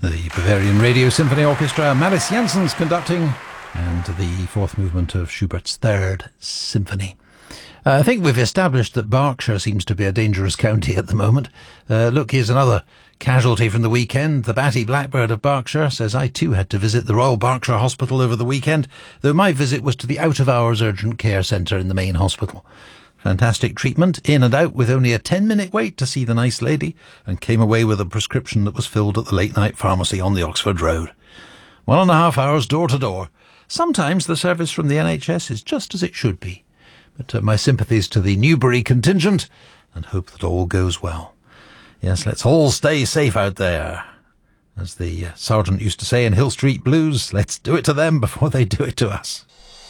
The Bavarian Radio Symphony Orchestra, Maris Janssens conducting, and the fourth movement of Schubert's Third Symphony. I think we've established that Berkshire seems to be a dangerous county at the moment. Look, here's another casualty from the weekend. The Batty Blackbird of Berkshire says, I too had to visit the Royal Berkshire Hospital over the weekend, though my visit was to the out-of-hours urgent care centre in the main hospital. Fantastic treatment, in and out with only a 10-minute wait to see the nice lady, and came away with a prescription that was filled at the late-night pharmacy on the Oxford Road. 1.5 hours door to door. Sometimes the service from the NHS is just as it should be. But my sympathies to the Newbury contingent, and hope that all goes well. Yes, let's all stay safe out there. As the sergeant used to say in Hill Street Blues, let's do it to them before they do it to us.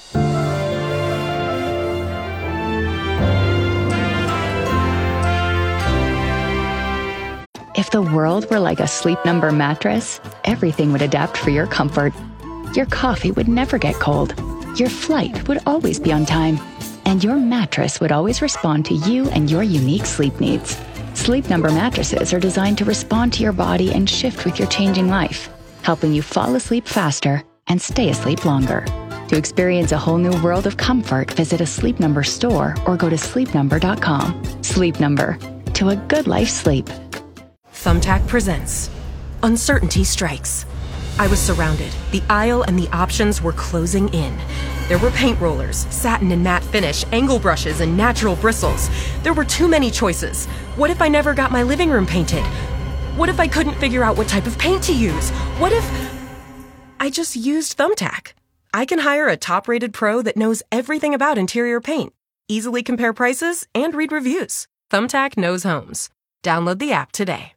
If the world were like a Sleep Number mattress, everything would adapt for your comfort. Your coffee would never get cold. Your flight would always be on time. And your mattress would always respond to you and your unique sleep needs. Sleep Number mattresses are designed to respond to your body and shift with your changing life, helping you fall asleep faster and stay asleep longer. To experience a whole new world of comfort, visit a Sleep Number store or go to sleepnumber.com. Sleep Number. To a good life's sleep. Thumbtack presents Uncertainty Strikes. I was surrounded. The aisle and the options were closing in. There were paint rollers, satin and matte finish, angle brushes, and natural bristles. There were too many choices. What if I never got my living room painted? What if I couldn't figure out what type of paint to use? What if I just used Thumbtack? I can hire a top-rated pro that knows everything about interior paint, easily compare prices, and read reviews. Thumbtack knows homes. Download the app today.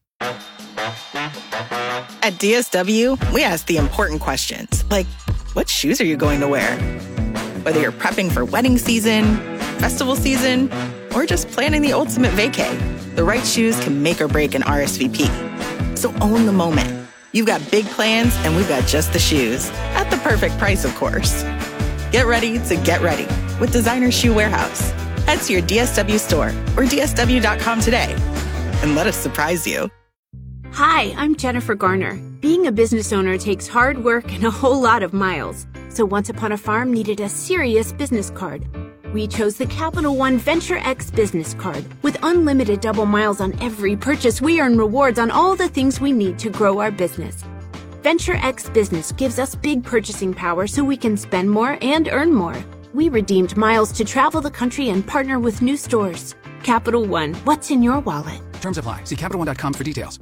At DSW, we ask the important questions, like, what shoes are you going to wear? Whether you're prepping for wedding season, festival season, or just planning the ultimate vacay, the right shoes can make or break an RSVP. So own the moment. You've got big plans, and we've got just the shoes. At the perfect price, of course. Get ready to get ready with Designer Shoe Warehouse. Head to your DSW store or DSW.com today, and let us surprise you. Hi, I'm Jennifer Garner. Being a business owner takes hard work and a whole lot of miles. So Once Upon a Farm needed a serious business card. We chose the Capital One Venture X business card. With unlimited double miles on every purchase, we earn rewards on all the things we need to grow our business. Venture X Business gives us big purchasing power so we can spend more and earn more. We redeemed miles to travel the country and partner with new stores. Capital One, what's in your wallet? Terms apply. See CapitalOne.com for details.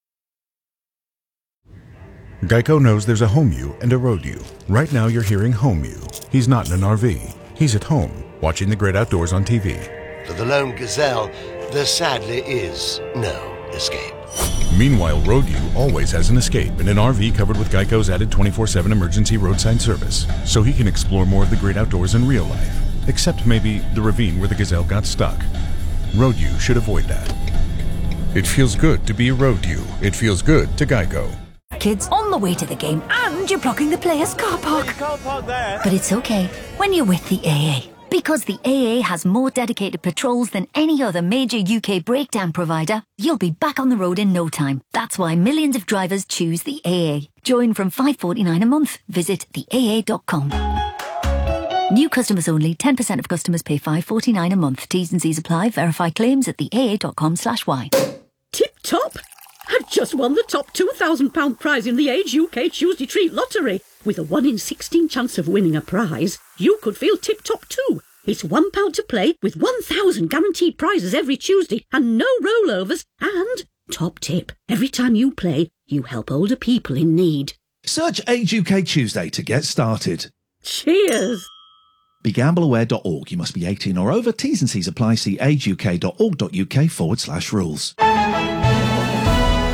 Geico knows there's a home you and a road you. Right now you're hearing home you. He's not in an RV. He's at home, watching the great outdoors on TV. For the lone gazelle, there sadly is no escape. Meanwhile, road you always has an escape in an RV covered with Geico's added 24/7 emergency roadside service, so he can explore more of the great outdoors in real life. Except maybe the ravine where the gazelle got stuck. Road you should avoid that. It feels good to be a road you. It feels good to Geico. Kids on the way to the game and you're blocking the players' car park. You can't park there. But it's okay when you're with the AA. Because the AA has more dedicated patrols than any other major UK breakdown provider, you'll be back on the road in no time. That's why millions of drivers choose the AA. Join from $5.49 a month. Visit theaa.com. New customers only. 10% of customers pay $5.49 a month. T's and C's apply. Verify claims at theaa.com/y. Tip top! I've just won the top £2,000 prize in the Age UK Tuesday Treat Lottery. With a 1 in 16 chance of winning a prize, you could feel tip-top too. It's £1 to play with 1,000 guaranteed prizes every Tuesday and no rollovers. And, top tip, every time you play, you help older people in need. Search Age UK Tuesday to get started. Cheers! BeGambleAware.org. You must be 18 or over. T's and C's apply. See ageuk.org.uk/rules.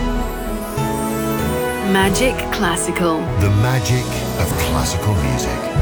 Magic Classical. The magic of classical music.